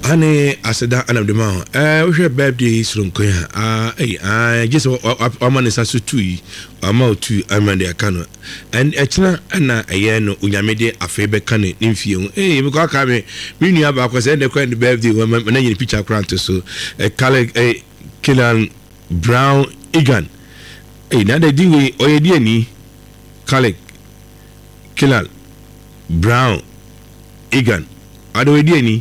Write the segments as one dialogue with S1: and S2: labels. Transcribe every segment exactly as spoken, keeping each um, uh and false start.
S1: ane aseda anamdema eh we hwe birthday sronko ha ah eh ah just amane saso tu yi ama otu amande akano and echna na eye no onyamede afebe kane nimfie hu eh me kwa ka me me nua ba kwa say the kwa birthday na nyini picture grant so eh kale eh Killian Brown Egan eh na de dinwe oyedi ani kale Killian Brown Egan adowedi ani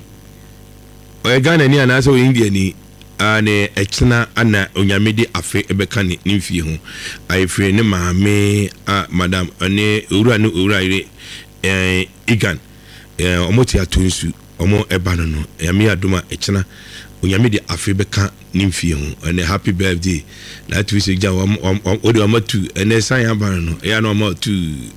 S1: o Ghana ni ana so India ni ane echna ana onyamede afe ebeka ni nimfie ho ayefre ne maame a madam ane owura ne owura ire eh Egan eh omoti atonsu omo eba no no yame adoma echna onyamede afe beka nimfie ho ane happy birthday that we say jam odi amatu ene san aba no ya no amatu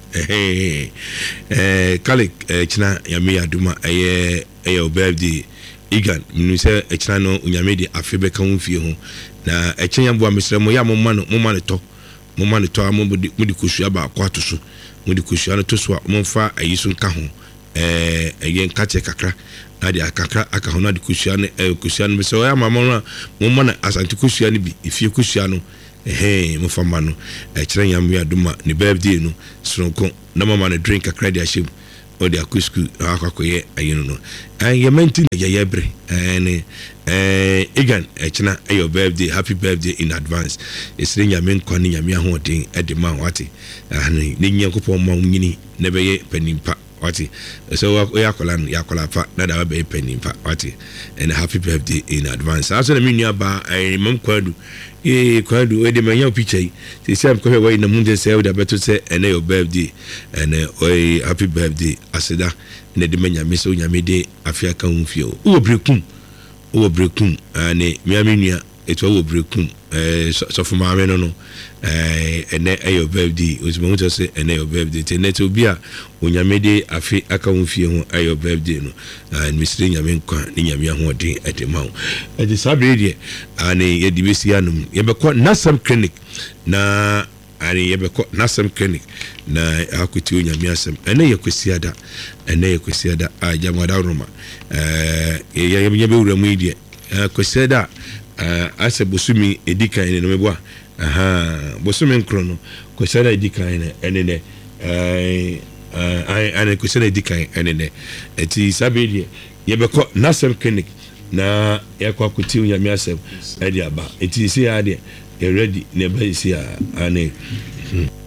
S1: eh eh kale echna yame adoma eye eye birthday Egan minu se echina no onyamede afebe ka wonfie ho na echenya bo amesremo ya momma no momma ne to momma ne to amodi mudi kosua ba akwato so mudi kosua no to so momfa ayiso nka ho eh egen kache kakra na dia kakra aka ho na di kosua ne kosua no so ya mama no momma na asanti kosua ne bi ifie kosua no eh momfa ma no echira yam ya duma ne birthday no sronko na mama ne drink kakra dia shim o de akusku akwakoye ayino no and ye menti na ye yebre and eh Egan echina your birthday happy birthday in advance esre nyame nkwa ne nyame ahoden e de ma wate ani ne nyankopon ma nyini ne beye panimpa wate so we akola yakola fa na da beye panimpa wate and happy birthday in advance aso na menu aba mam kwadu eh kwadu we de manya picture say sam ko we na munde say we da beto say and your birthday and uh, happy birthday aseda ne de manya me so nyame de afia ka hunfio wo brekum wo brekum ane miami nua eto wo brekum eh so for maame no no eh ene your birthday o mo to say ene your birthday te net obi a onyame de afi aka hunfio ho your birthday no and misiri nyame nkwa ni nyame ahoden edema ho e de sabre de ane ye di besi anum ye be ko nasam clinic na ani yebeko nasem clinic na akuti onyame asem ene yekwesiada ene yekwesiada a jamada roma eh ye ye be wura mu ide kwesiada ase bosumi edika ene no mebo aha bosumi nkro no kwesiada edika ene ene ne eh ai ane kwesiada edika ene ne eti sabedi yebeko nasem clinic na yakwa akuti onyame asem edi aba eti se ade you ready never see ane